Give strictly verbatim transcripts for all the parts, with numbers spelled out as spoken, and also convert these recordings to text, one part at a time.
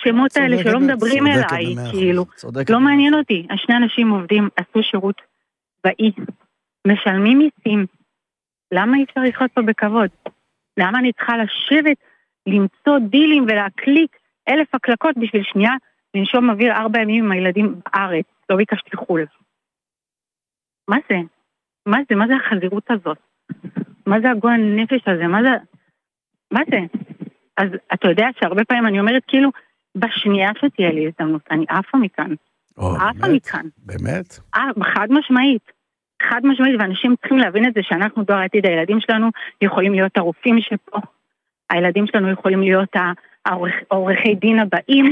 השמות האלה שלא מדברים אליי, כאילו, לא מעניין אותי. השני אנשים עובדים, עשו שירות באי, משלמים מיסים. למה אי אפשר לחיות פה בכבוד? למה אני צריכה לשבת, למצוא דילים ולהקליק אלף הקלקות בשביל שנייה, לנשום אוויר ארבע ימים עם הילדים בארץ? לא ביקשתי חול. מה זה? מה זה? מה זה החזירות הזאת? מה זה הגועל הנפש הזה? מה זה? מה זה? אז אתה יודע שהרבה פעמים אני אומרת כאילו, בשנייה שתהיה לי הזדמנות, אני עפה מכאן. עפה מכאן. באמת? חד משמעית. חד משמעית, ואנשים צריכים להבין את זה שאנחנו דור העתיד, הילדים שלנו יכולים להיות הרופאים שפה, הילדים שלנו יכולים להיות העורכי דין הבאים,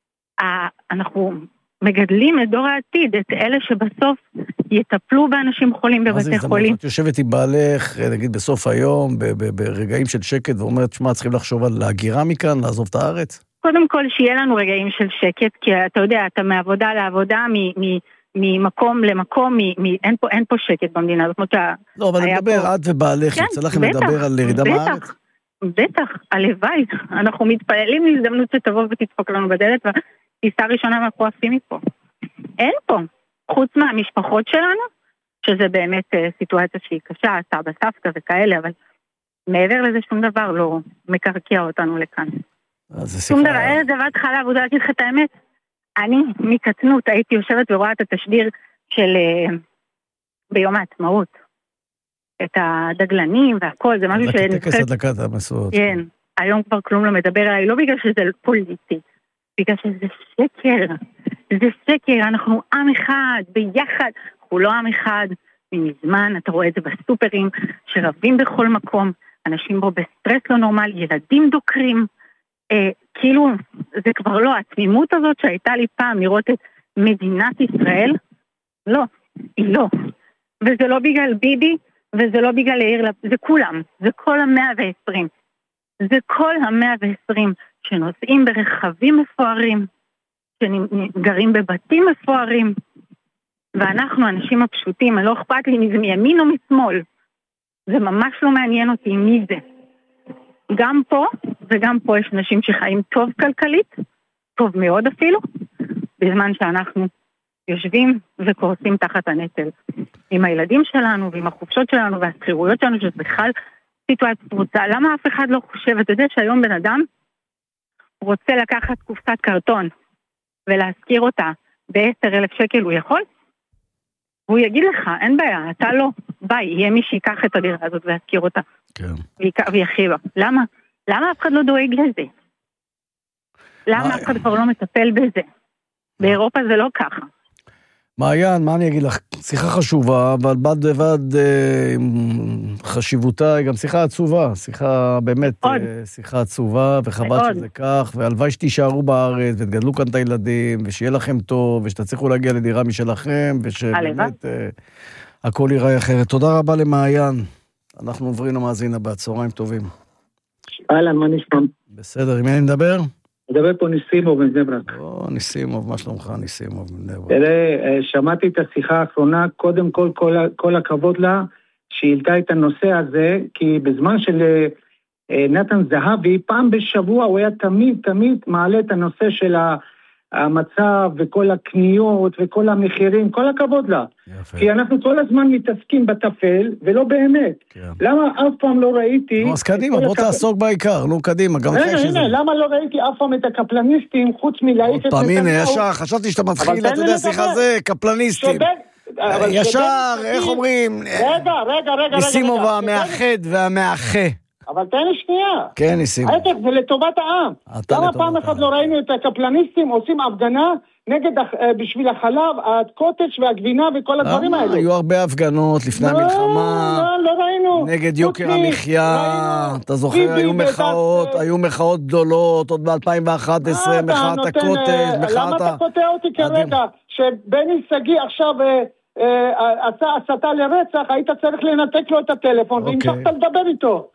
אנחנו מגדלים את דור העתיד, את אלה שבסוף יטפלו באנשים חולים בבתי חולים. את יושבת עם בעלך, נגיד בסוף היום, ברגעים של שקט, ואומרת, שמה, צריכים לחשוב על להגירה מכאן, לעזוב את הארץ? קודם כל, שיהיה לנו רגעים של שקט, כי אתה יודע, אתה מעבודה לעבודה, ממקום למקום, אין פה, אין פה שקט במדינה. לא, אבל נדבר, את ובעלך, יוצא לכם לדבר על ירידה מהארץ? בטח, הלוואי. אנחנו מתפללים להזדמנות שתבוא ותדפוק לנו בדלת, טיסה ראשונה ואנחנו עפים מפה. אין פה. חוץ מהמשפחות שלנו, שזה באמת סיטואציה שהיא קשה, סבא, סבתא וכאלה, אבל מעבר לזה שום דבר לא מקרקע אותנו לכאן. שום דבר, אין דבר התחלה עבודה, להגיד לך את האמת, אני מקטנות הייתי יושבת ורואה את התשדיר של ביום העצמאות. את הדגלנים והכל, זה משהו ש... טקס הדלקת המשואות. כן, היום כבר כלום לא מדבר עליי, לא בגלל שזה פוליטי, בגלל שזה שקר, זה שקר, אנחנו עם אחד, ביחד, אנחנו לא עם אחד, מזמן, אתה רואה את זה בסופרים, שרבים בכל מקום, אנשים בו בסטרס לא נורמל, ילדים דוקרים, אה, כאילו, זה כבר לא, התמימות הזאת שהייתה לי פעם לראות את מדינת ישראל, לא, היא לא, וזה לא בגלל ביבי, וזה לא בגלל העיר, זה כולם, זה כל המאה ועשרים, זה כל המאה ועשרים, שנוסעים ברכבים מפוארים, שגרים בבתים מפוארים, ואנחנו, האנשים הפשוטים, לא אכפת לי מזה מימין או משמאל, זה ממש לא מעניין אותי מי זה. גם פה, וגם פה יש אנשים שחיים טוב כלכלית, טוב מאוד אפילו, בזמן שאנחנו יושבים וקורסים תחת הנטל. עם הילדים שלנו, ועם החופשות שלנו, והסחירויות שלנו, שזה בכלל סיטואציה פרוצה. למה אף אחד לא חושב? אתה יודע שהיום בן אדם רוצה לקחת קופסת קרטון, ולהזכיר אותה בעשר אלף שקל, הוא יכול? והוא יגיד לך, אין בעיה, אתה לא. ביי, יהיה מי שיקח את הדירה הזאת ויזכיר אותה. כן. ויחיבה. למה? למה אף אחד לא דואג לזה? למה אף אחד כבר לא מטפל בזה? באירופה זה לא ככה. מעיין, מה אני אגיד לך? שיחה חשובה, אבל בד בבד אה, חשיבותה היא גם שיחה עצובה, שיחה באמת, אה, שיחה עצובה, וחבל עוד. שזה כך, והלוואי שתישארו בארץ, ותגדלו כאן את הילדים, ושיהיה לכם טוב, ושתצליחו להגיע לדירה משלכם, ושבאמת אה, הכל ייראה אחרת. תודה רבה למעיין. אנחנו עוברים למאזין הבא, צהריים טובים. אהלן, מה נשמע? בסדר, עם מי אני מדבר? מדבר פה ניסימוב מבני ברק. או, ניסימוב, מה שלומך ניסימוב מבני ברק? תראה, שמעתי את השיחה האחרונה, קודם כל, כל, כל הכבוד לה, שהעלתה את הנושא הזה, כי בזמן של נתן זהבי, פעם בשבוע הוא היה תמיד, תמיד מעלה את הנושא של המצב, וכל הקניות, וכל המחירים, כל הכבוד לה. יפה. כי אנחנו כל הזמן מתעסקים בטפל, ולא באמת. כן. למה אף פעם לא ראיתי... נו, אז קדימה, בוא הקפ... תעסוק בעיקר, נו, קדימה, גם אחרי שזה... הנה, למה לא ראיתי אף פעם את הקפלניסטים, חוץ מלהעיף את... עוד פעם, הנה, ישר, חשבתי שאתה מתחיל, אתה יודע, שיחה זה, קפלניסטים. ישר, איך אומרים... רגע, רגע, רגע, ניסימוב המאחד והמאחה. אבל תן לי שנייה. כן, ניסים. ההפך, זה לטובת העם. למה פעם אחת לא ראינו את הקפלניסטים עושים הפגנה נגד, בשביל החלב, הקוטג' והגבינה וכל הדברים האלה? היו הרבה הפגנות לפני המלחמה. לא, לא ראינו. נגד יוקר המחיה. אתה זוכר, היו מחאות, היו מחאות גדולות, עוד ב-אלפיים ואחת עשרה, מחאת הקוטג', מחאת... למה אתה קוטע אותי כרגע? שבני סגי עכשיו... עשה הסתה לרצח, היית צריך לנתק לו את הטלפון, והמשכת לדבר איתו.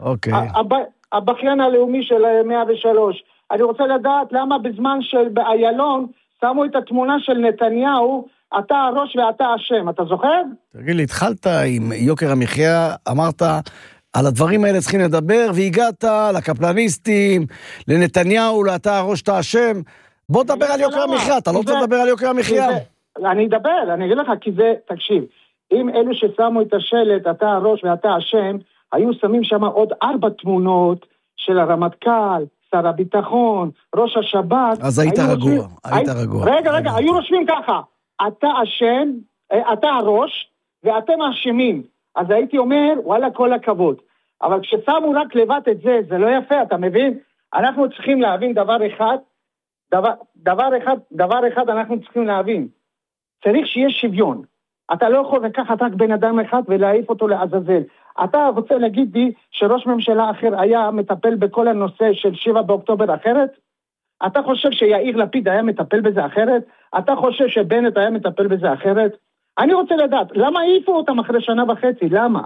הבכיין הלאומי של מאה ושלוש. אני רוצה לדעת למה בזמן של באיילון שמו את התמונה של נתניהו, אתה הראש ואתה השם, אתה זוכר? תגיד לי, התחלת עם יוקר המחיה, אמרת על הדברים האלה צריכים לדבר, והגעת לקפלניסטים, לנתניהו, לאתה הראש, אתה השם. בוא תדבר על יוקר המחיה, אתה לא רוצה לדבר על יוקר המחיה? אני אדבר, אני אגיד לך, כי זה, תקשיב, אם אלו ששמו את השלט, אתה הראש ואתה השם, היו שמים שם עוד ארבע תמונות של הרמטכ"ל, שר הביטחון, ראש השב"כ. אז היית רגוע, היית רגוע. רגע, רגע, היו רושמים ככה, אתה השם, אתה הראש, ואתם האשמים. אז הייתי אומר, וואלה, כל הכבוד. אבל כששמו רק לבד את זה, זה לא יפה, אתה מבין? אנחנו צריכים להבין דבר אחד, דבר, דבר אחד, דבר אחד אנחנו צריכים להבין. צריך שיהיה שוויון. אתה לא יכול לקחת רק בן אדם אחד ולהעיף אותו לעזאזל. אתה רוצה להגיד לי שראש ממשלה אחר היה מטפל בכל הנושא של שבעה באוקטובר אחרת? אתה חושב שיאיר לפיד היה מטפל בזה אחרת? אתה חושב שבנט היה מטפל בזה אחרת? אני רוצה לדעת, למה העיפו אותם אחרי שנה וחצי? למה?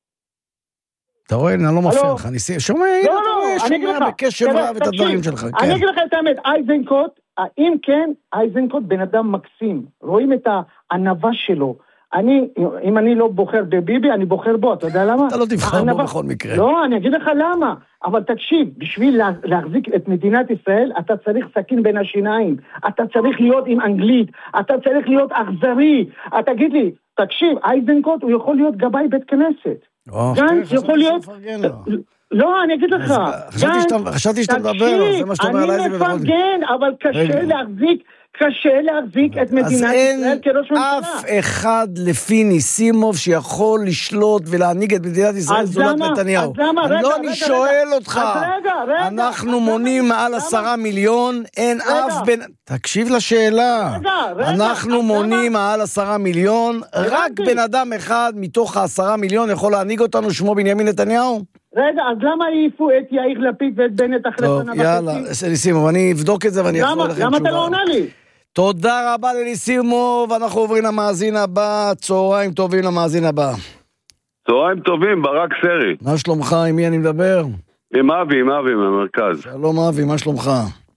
אתה רואה, אני לא מפריע לך, אני שומע, לא, לא, שומע בקשב רב את הדברים שלך. אני אגיד לך את האמת, אייזנקוט, אם כן, אייזנקוט בן אדם מקסים, רואים את הענווה שלו. אני, אם אני לא בוחר בביבי, אני בוחר בו, אתה יודע למה? אתה לא תבחר בו בכל מקרה. לא, אני אגיד לך למה, אבל תקשיב, בשביל להחזיק את מדינת ישראל, אתה צריך סכין בין השיניים, אתה צריך להיות עם אנגלית, אתה צריך להיות אכזרי, אתה תגיד לי, תקשיב, אייזנקוט הוא יכול להיות גבאי בית כנסת. גנץ יכול להיות... לא, אני אגיד לך. חשבתי שאתה מדבר, זה מה שאתה אומר עליי. אני מפרגן, אבל קשה להחזיק, קשה להחזיק את מדינת ישראל כראש ממשלה. אז אין אף אחד לפי ניסימוב שיכול לשלוט ולהנהיג את מדינת ישראל זולת נתניהו. לא, אני שואל אותך. אנחנו מונים מעל עשרה מיליון, אין אף בן... תקשיב לשאלה. אנחנו מונים מעל עשרה מיליון, רק בן אדם אחד מתוך העשרה מיליון יכול להנהיג אותנו, שמו בנימין נתניהו? רגע, אז למה העיפו את יאיר לפיד ואת בנט אחרי שנה וחצי? טוב, יאללה, ניסימוב, אני אבדוק את זה ואני אחזור לכם תשובה. למה אתה לא עונה לי? תודה רבה לניסימוב, אנחנו עוברים למאזין הבא, צהריים טובים למאזין הבא. צהריים טובים, ברק סרי. מה שלומך, עם מי אני מדבר? עם אבי, עם אבי מהמרכז. שלום אבי, מה שלומך?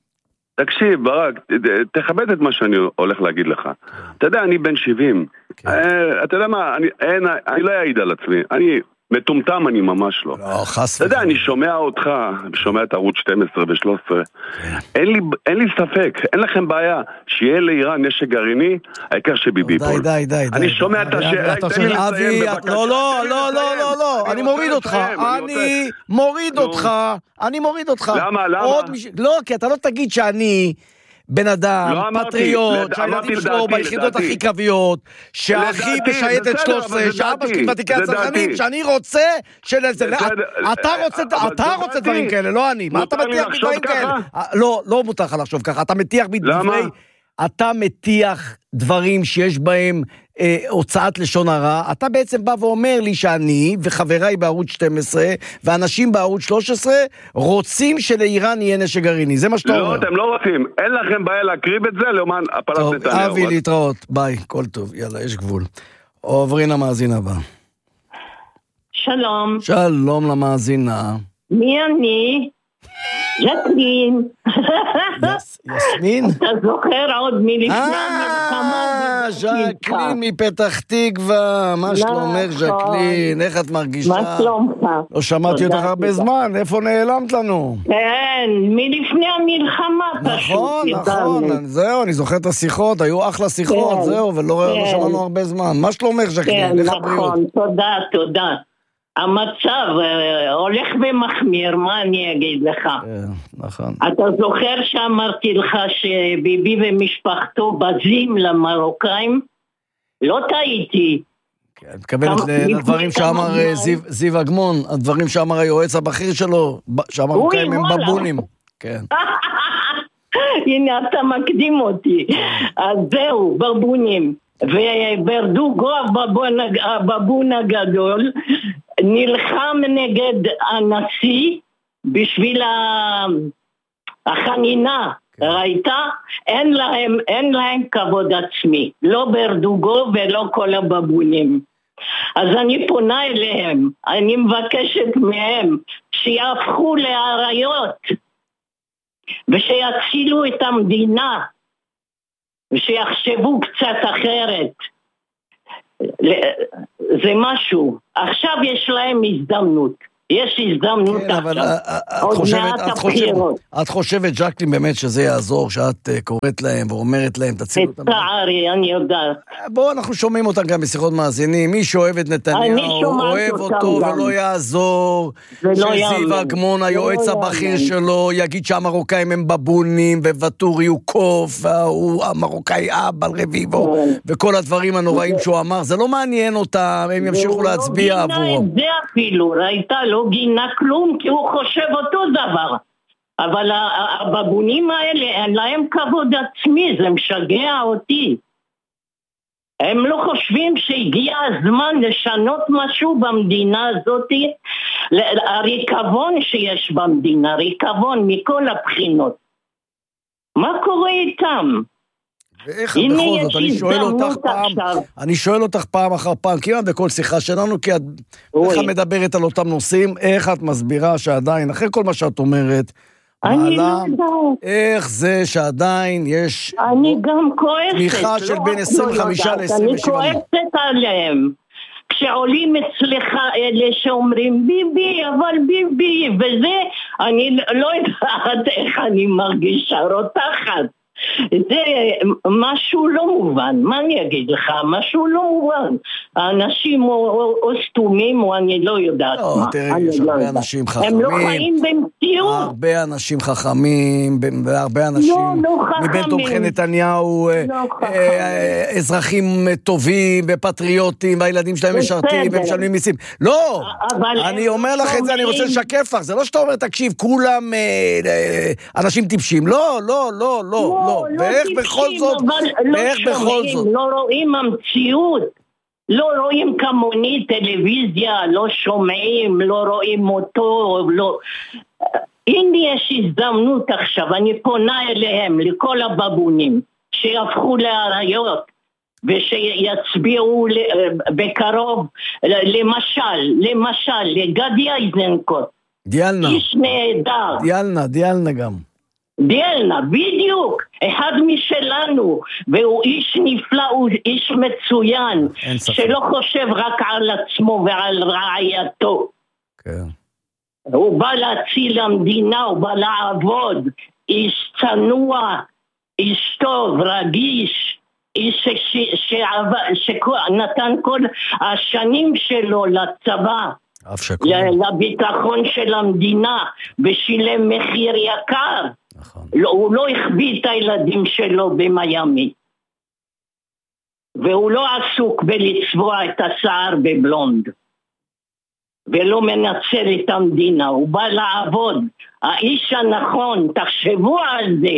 תקשיב, ברק, תכבד את מה שאני הולך להגיד לך. אתה יודע, אני בן שבעים. אתה יודע מה, אני לא אעיד על עצמי, אני... מטומטם אני ממש לא. לא, חס אתה יודע, אני שומע אותך, שומע את ערוץ שתים עשרה ושלוש עשרה. אין לי, אין לי ספק, אין לכם בעיה שיהיה לאיראן נשק גרעיני, העיקר שביבי פה. די, די, די. אני שומע את השאלה, תן לי לסיים בבקשה. לא, לא, לא, לא, לא, לא, אני מוריד אותך, אני מוריד אותך, אני מוריד אותך. למה, למה? לא, כי אתה לא תגיד שאני... בן אדם, פטריוט, שהילדים שלו ביחידות הכי קוויות, שהאחי בשייטת שלוש עשרה, שאבא שלי ותיקי הצרכנים, שאני רוצה, אתה רוצה דברים כאלה, לא אני. מה אתה מטיח בדברים כאלה? לא, לא מותר לך לחשוב ככה, אתה מטיח בדברי, אתה מטיח דברים שיש בהם אה, הוצאת לשון הרע, אתה בעצם בא ואומר לי שאני וחבריי בערוץ שתים עשרה ואנשים בערוץ שלוש עשרה רוצים שלאיראן יהיה נשק גרעיני, זה מה שאתה לא, אומר. לא, אתם לא רוצים, אין לכם בעיה להקריב את זה למען הפלת נתניהו. טוב, אבי, להתראות, ביי, כל טוב, יאללה, יש גבול. עוברים למאזין הבא. שלום. שלום למאזינה. מי אני? ז'קלין. יסמין? אתה זוכר עוד מלפני המלחמה? אה, ז'קלין מפתח תקווה. מה שלומך, ז'קלין? איך את מרגישה? מה שלומך? לא שמעתי אותך הרבה זמן, איפה נעלמת לנו? כן, מלפני המלחמה פשוט. נכון, נכון, זהו, אני זוכר את השיחות, היו אחלה שיחות, זהו, ולא שמענו הרבה זמן. מה שלומך, ז'קלין? איך הבריאות? נכון, תודה, תודה. המצב הולך ומחמיר, מה אני אגיד לך? נכון. אתה זוכר שאמרתי לך שביבי ומשפחתו בזים למרוקאים? לא טעיתי. כן, מתכוונת לדברים שאמר זיו אגמון, הדברים שאמר היועץ הבכיר שלו, שהמרוקאים הם בבונים. כן. הנה, אתה מקדים אותי. אז זהו, בבונים. וברדוגו, הבבון הגדול, נלחם נגד הנשיא בשביל החנינה, ראית? אין להם, אין להם כבוד עצמי, לא ברדוגו ולא כל הבבונים. אז אני פונה אליהם, אני מבקשת מהם שיהפכו לאריות ושיצילו את המדינה ושיחשבו קצת אחרת. זה משהו. עכשיו יש להם הזדמנות. יש הזדמנות עכשיו. את חושבת, ז'קלין, באמת שזה יעזור, שאת קוראת להם ואומרת להם, תצילו אותם? לצערי, אני יודעת. בואו, אנחנו שומעים אותם גם בשיחות מאזינים. מי שאוהב את נתניהו, אוהב אותו ולא יעזור, שזיו אגמון, היועץ הבכיר שלו, יגיד שהמרוקאים הם בבונים, וואטורי הוא קוף, והוא המרוקאי אב על רביבו, וכל הדברים הנוראים שהוא אמר. זה לא מעניין אותם, הם ימשיכו להצביע עבורו. הוא לא גינה את זה אפילו, ראית, לא גינה כלום, כי הוא חושב אותו דבר. אבל הבבונים האלה, אין להם כבוד עצמי, זה משגע אותי. הם לא חושבים שהגיע הזמן לשנות משהו במדינה הזאת, הריקבון שיש במדינה, ריקבון מכל הבחינות. מה קורה איתם? ואיך בכל זאת, אני שואל אותך פעם, אני שואל אותך פעם אחר פעם, כמעט בכל שיחה שלנו, כי את מדברת על אותם נושאים, איך את מסבירה שעדיין, אחרי כל מה שאת אומרת, מעלה, איך זה שעדיין יש תמיכה של בין עשרים וחמישה ל-עשרים ושבע? אני כועסת עליהם. כשעולים אצלך אלה שאומרים ביבי, אבל ביבי, וזה, אני לא יודעת איך אני מרגישה, רותחת. זה משהו לא מובן, מה אני אגיד לך? משהו לא מובן. האנשים או סתומים או אני לא יודעת לא, מה. תראי, יש הרבה אנשים חכמים. הם לא חיים במציאות. הרבה אנשים חכמים, והרבה אנשים מבין תומכי נתניהו, אזרחים טובים ופטריוטים, והילדים שלהם משרתים ומשלמים מיסים. לא, אני אומר לך את זה, אני רוצה לשקף לך. זה לא שאתה אומר, תקשיב, כולם אנשים טיפשים. לא, לא, לא, לא. לא, ואיך בכל זאת, ואיך בכל זאת. לא רואים המציאות, לא רואים כמוני טלוויזיה, לא שומעים, לא רואים אותו, לא... הנה יש הזדמנות עכשיו, אני פונה אליהם, לכל הבבונים, שיהפכו לאריות, ושיצביעו בקרוב, למשל, למשל, לגדי איזנקוט. דיאלנה. איש נהדר. דיאלנה, דיאלנה גם. דיאלנה, בדיוק, אחד משלנו, והוא איש נפלא, הוא איש מצוין, שלא חושב רק על עצמו ועל רעייתו. כן. הוא בא להציל המדינה, הוא בא לעבוד, איש צנוע, איש טוב, רגיש, איש שנתן כל השנים שלו לצבא. לביטחון של המדינה, ושילם מחיר יקר. נכון. לא, הוא לא הכביד את הילדים שלו במיימי, והוא לא עסוק בלצבוע את השיער בבלונד, ולא מנצל את המדינה, הוא בא לעבוד. האיש הנכון, תחשבו על זה,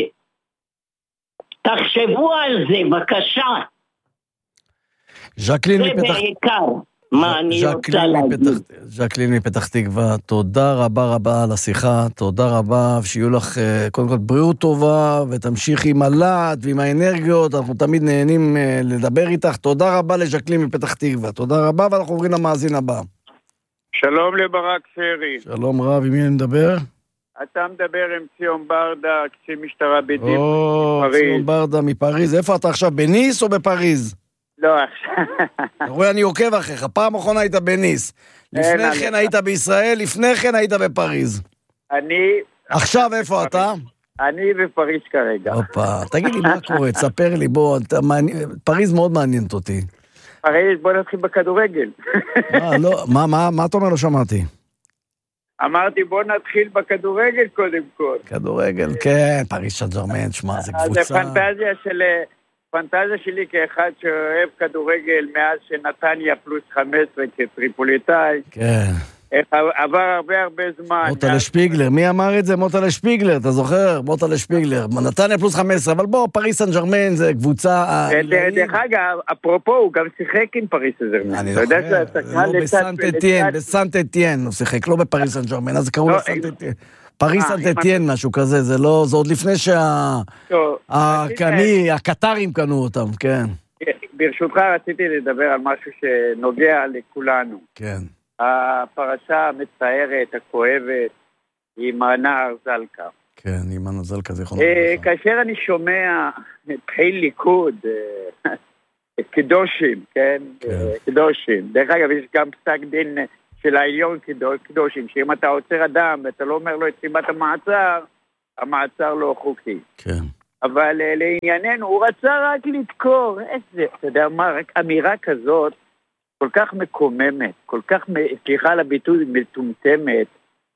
תחשבו על זה, בבקשה. ז'קלין מפתח... בעיקר מה אני רוצה להגיד. ז'קלין מפתח תקווה, תודה רבה רבה על השיחה, תודה רבה, ושיהיו לך קודם כל בריאות טובה, ותמשיכי עם הלעד ועם האנרגיות, אנחנו תמיד נהנים לדבר איתך, תודה רבה לז'קלין מפתח תקווה, תודה רבה, ואנחנו עוברים למאזין הבא. שלום לברק סרי. שלום רב, עם מי אני מדבר? אתה מדבר עם ציון ברדה, קצין משטרה בדיוק. או, ציון ברדה מפריז, איפה אתה עכשיו, בניס או בפריז? לא, עכשיו. אתה רואה, אני עוקב אחריך, פעם אחרונה היית בניס, לפני כן היית בישראל, לפני כן היית בפריז. אני... עכשיו איפה אתה? אני בפריז כרגע. אופה, תגיד לי מה קורה, תספר לי, בוא, פריז מאוד מעניינת אותי. פריז, בוא נתחיל בכדורגל. מה, לא, מה, מה, מה אתה אומר? לא שמעתי. אמרתי, בוא נתחיל בכדורגל קודם כל. כדורגל, כן, פריז סן ז'רמן, שמע, זה קבוצה. זה פנטזיה של... פנטזיה שלי כאחד שאוהב כדורגל מאז שנתניה פלוס חמש עשרה כטריפוליטאי. כן. עבר הרבה הרבה זמן. מוטלה שפיגלר, מי אמר את זה? מוטלה שפיגלר, אתה זוכר? מוטלה שפיגלר. נתניה פלוס חמש עשרה, אבל בוא, פריז סן ז'רמן זה קבוצה... דרך אגב, אפרופו, הוא גם שיחק עם פריז סן ז'רמן. אני זוכר, לא בסנט אתיין, בסנט אתיין הוא שיחק, לא בפריז סן ז'רמן, אז קראו לסנט אתיין. פריז סן אתיין, משהו כזה, זה לא, זה עוד לפני שהקטרים קנו אותם, כן. ברשותך רציתי לדבר על משהו שנוגע לכולנו. כן. הפרשה המצערת, הכואבת, עם הנער זלקה. כן, עם הנער זלקה, זה יכול להיות. כאשר אני שומע פעיל ליכוד, קדושים, כן? קדושים. דרך אגב, יש גם פסק דין של העליון קדושים, שאם אתה עוצר אדם ואתה לא אומר לו את סיבת המעצר, המעצר לא חוקי. כן. אבל לענייננו, הוא רצה רק לדקור. איזה, אתה יודע מה, רק אמירה כזאת, כל כך מקוממת, כל כך, סליחה על הביטוי, מטומטמת,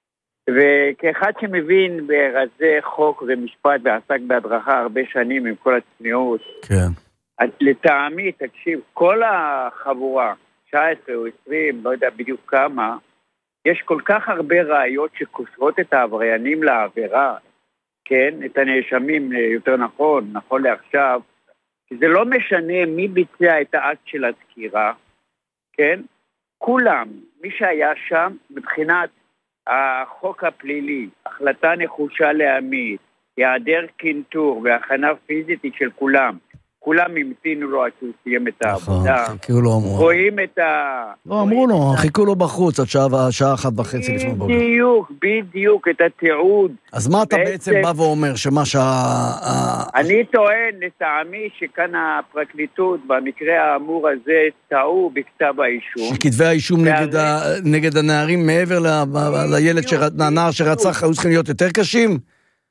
וכאחד שמבין ברזי חוק ומשפט ועסק בהדרכה הרבה שנים עם כל הצניעות, כן. אז לטעמי, תקשיב, כל החבורה, תשע עשרה או עשרים, לא יודע בדיוק כמה, יש כל כך הרבה ראיות שקושרות את העבריינים לעבירה, כן, את הנאשמים יותר נכון, נכון לעכשיו, כי זה לא משנה מי ביצע את האקט של הדקירה, כן, כולם, מי שהיה שם, מבחינת החוק הפלילי, החלטה נחושה להעמיד, היעדר קינטור והכנה פיזית של כולם, כולם המתינו לו עד שהוא סיים את העבודה. חיכו לו אמרו. רואים את ה... לא, אמרו לו, חיכו לו בחוץ עד שעה אחת וחצי לפני בוקר. בדיוק, בדיוק, את התיעוד. אז מה אתה בעצם בא ואומר, שמה שה... אני טוען לטעמי שכאן הפרקליטות, במקרה האמור הזה, טעו בכתב האישום. שכתבי האישום נגד הנערים מעבר לילד, הנער שרצח, היו צריכים להיות יותר קשים?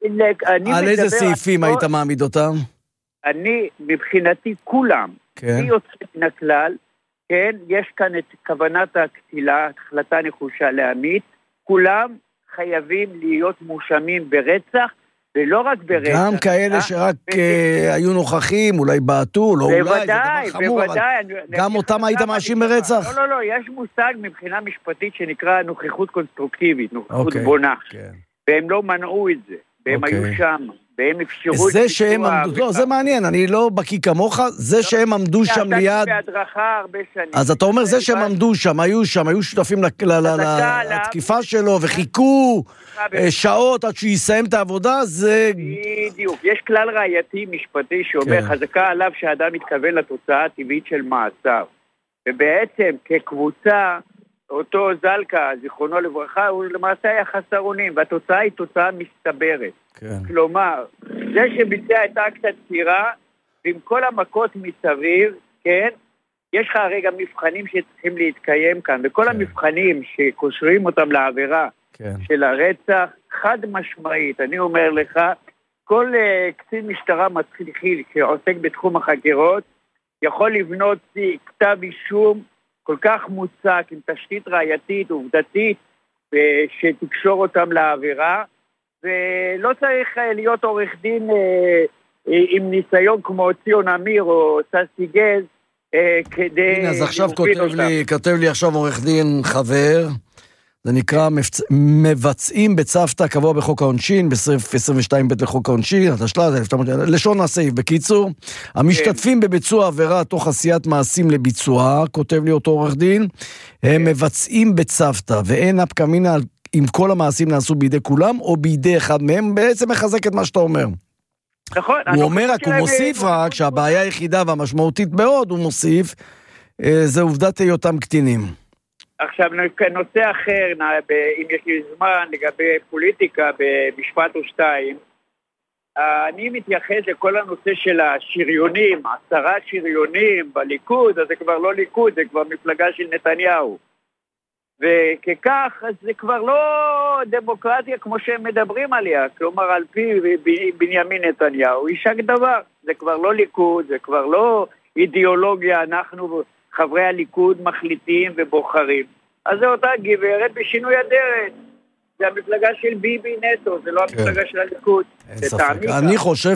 על איזה סעיפים היית מעמיד אותם? אני, מבחינתי, כולם, כן. מי יוצא מן הכלל, כן, יש כאן את כוונת הקטילה, החלטה נחושה להעמיד, כולם חייבים להיות מושמים ברצח, ולא רק ברצח. גם כאלה שרק היו נוכחים, אולי בעטו, לא אולי, זה דבר חמור, אבל גם אותם היית מאשים ברצח? לא, לא, לא, יש מושג מבחינה משפטית שנקרא נוכחות קונסטרוקטיבית, נוכחות בונה, והם לא מנעו את זה, והם היו שם. והם אפשרו... זה שהם עמדו, לא, זה מעניין, אני לא בקיא כמוך, זה שהם עמדו שם ליד... בהדרכה הרבה שנים. אז אתה אומר, זה שהם עמדו שם, היו שם, היו שותפים לתקיפה שלו, וחיכו שעות עד שהוא יסיים את העבודה, זה... בדיוק, יש כלל ראייתי משפטי שאומר, חזקה עליו שהאדם מתכוון לתוצאה הטבעית של מעצר. ובעצם, כקבוצה, אותו זלקה, זיכרונו לברכה, הוא למעשה היה חסר אונים, והתוצאה היא תוצאה מסתברת. כן. כלומר, זה שביצע את אקט הדקירה, ועם כל המכות מסביב, כן, יש לך הרי גם מבחנים שצריכים להתקיים כאן, וכל כן. המבחנים שקושרים אותם לעבירה כן. של הרצח, חד משמעית, אני אומר לך, כל uh, קצין משטרה מתחיל שעוסק בתחום החקירות, יכול לבנות כתב אישום כל כך מוצק, עם תשתית ראייתית, עובדתית, שתקשור אותם לעבירה, ולא צריך להיות עורך דין אה, עם ניסיון כמו ציון אמיר או ססי גז אה, כדי... הנה, אז עכשיו כותב לי, כותב לי עכשיו עורך דין חבר, זה נקרא מבצ... מבצעים בצוותא קבוע בחוק העונשין, בסעיף עשרים ושתיים ב' לחוק העונשין, התשל"ז אלף תשע מאות... לשון הסעיף, בקיצור, המשתתפים כן. בביצוע עבירה תוך עשיית מעשים לביצועה, כותב לי אותו עורך דין, כן. הם מבצעים בצוותא, ואין אפקמינה על אם כל המעשים נעשו בידי כולם, או בידי אחד מהם, בעצם מחזק את מה שאתה אומר. נכון. הוא אומר רק, הוא מוסיף רק, שהבעיה היחידה והמשמעותית מאוד, הוא מוסיף, זה עובדת היותם קטינים. עכשיו, נושא אחר, אם יש לי זמן, לגבי פוליטיקה, במשפט או שתיים, אני מתייחס לכל הנושא של השריונים, עשרה שריונים בליכוד, אז זה כבר לא ליכוד, זה כבר מפלגה של נתניהו. וכך, אז זה כבר לא דמוקרטיה כמו שהם מדברים עליה, כלומר על פי בנימין נתניהו, יישק דבר, זה כבר לא ליכוד, זה כבר לא אידיאולוגיה, אנחנו חברי הליכוד מחליטים ובוחרים. אז זה אותה גברת בשינוי הדרך, זה המפלגה של ביבי נטו, זה לא המפלגה של הליכוד. אני חושב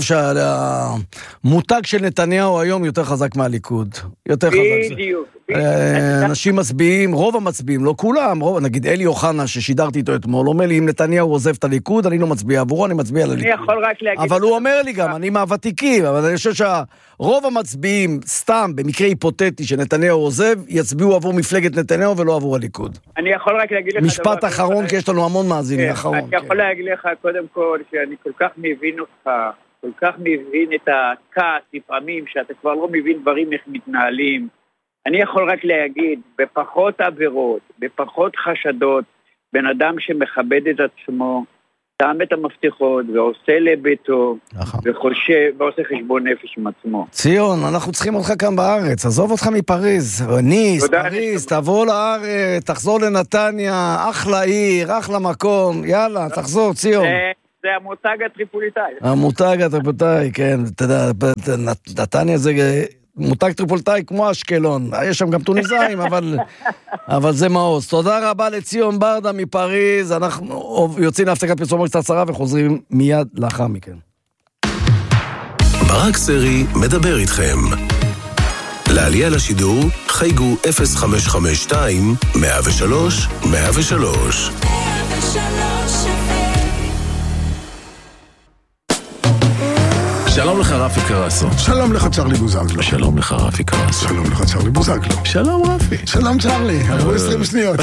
שהמותג של נתניהו היום יותר חזק מהליכוד. יותר חזק. בדיוק. אנשים מצביעים, רוב המצביעים, לא כולם, נגיד אלי אוחנה ששידרתי איתו אתמול, אומר לי אם נתניהו עוזב את הליכוד, אני לא מצביע עבורו, אני מצביע לליכוד. אני יכול רק להגיד... אבל הוא אומר לי גם, אני מהוותיקים, אבל אני חושב שהרוב המצביעים, סתם, במקרה היפותטי שנתניהו עוזב, יצביעו עבור מפלגת נתניהו ולא עבור הליכוד. אני יכול רק להגיד לך... משפט אחרון, כי יש לנו המון מאזינים אחרון. אני יכול להגיד לך קודם כל, שאני כל כך מבין אותך, כל כך מבין את הכעס לפעמים, שאתה כבר לא מבין דברים איך מתנהלים. אני יכול רק להגיד, בפחות עבירות, בפחות חשדות, בן אדם שמכבד את עצמו, שם את המפתחות ועושה לביתו, וחושב, ועושה חשבון נפש עם עצמו. ציון, אנחנו צריכים אותך כאן בארץ, עזוב אותך מפריז, ניס, פריז, תבוא לארץ, תחזור לנתניה, אחלה עיר, אחלה מקום, יאללה, תחזור, ציון. זה המותג הטריפוליטאי. המותג הטריפוליטאי, כן, אתה יודע, נתניה זה מותג טריפוליטאי כמו אשקלון, יש שם גם טוניסאים, אבל, אבל זה מעוז. תודה רבה לציון ברדה מפריז, אנחנו יוצאים להפסקת פרסומת קצרה וחוזרים מיד לאחר מכן. ברק סרי מדבר איתכם. לעלייה לשידור חייגו אפס חמש חמש שתיים מאה ושלוש מאה ושלוש. שלום לך רפי קרסו. שלום לך צ'רלי בוזגלו. שלום לך רפי קרסו. שלום לך צ'רלי בוזגלו. שלום רפי. שלום צ'רלי, עברו עשרים שניות.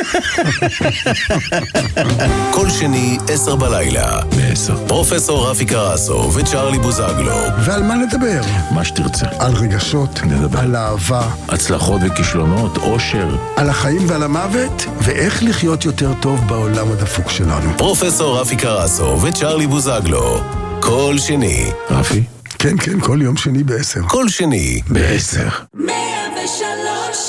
כל שני עשר בלילה. בעשר. פרופסור רפי קרסו וצ'רלי בוזגלו. ועל מה נדבר? מה שתרצה. על רגשות, נדבר. על אהבה. הצלחות וכישלונות, אושר. על החיים ועל המוות, ואיך לחיות יותר טוב בעולם הדפוק שלנו. פרופסור רפי קרסו וצ'רלי בוזגלו. כל שני. רפי? כן, כן, כל יום שני בעשר. כל שני בעשר. מאה ושלוש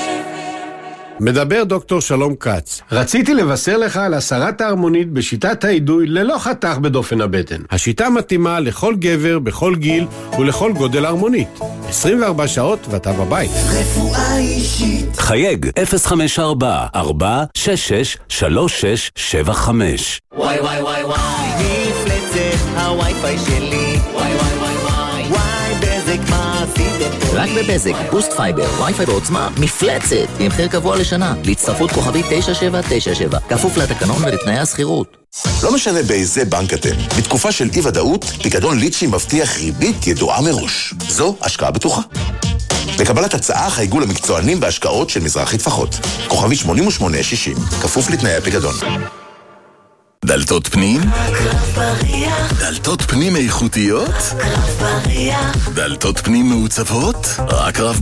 מדבר דוקטור שלום כץ. רציתי לבשר לך על הסרת ההרמונית בשיטת האידוי ללא חתך בדופן הבטן. השיטה מתאימה לכל גבר, בכל גיל ולכל גודל הרמונית. עשרים וארבע שעות ואתה בבית. רפואה אישית. חייג אפס חמש ארבע ארבע שש שש שלוש שש שבע חמש. וואי וואי וואי וואי מפלצת הווי-פיי שלי. וואי וואי וואי וואי וואי בזק מה עשיתם פה? רק בבזק, בוסט פייבר, וי-פיי בעוצמה, מפלצת, במחיר קבוע לשנה, להצטרפות כוכבית תשע שבע תשע שבע, כפוף לתקנון ולתנאי הסחירות. לא משנה באיזה בנק אתם, בתקופה של אי ודאות, פיקדון ליצ'י מבטיח ריבית ידועה מראש. זו השקעה בטוחה. לקבלת הצעה חייגו למקצוענים בהשקעות של מזרחי טפחות. כוכבי שמונים ושמונה שישים, כפוף לתנאי הפיקדון. דלתות פנים? דלתות פנים איכותיות? דלתות פנים מעוצבות? רק רב